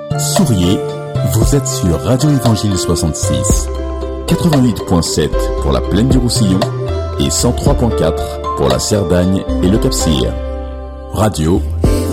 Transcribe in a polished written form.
Souriez, vous êtes sur Radio Évangile 66, 88.7 pour la Plaine du Roussillon et 103.4 pour la Cerdagne et le Cap-Cyr. Radio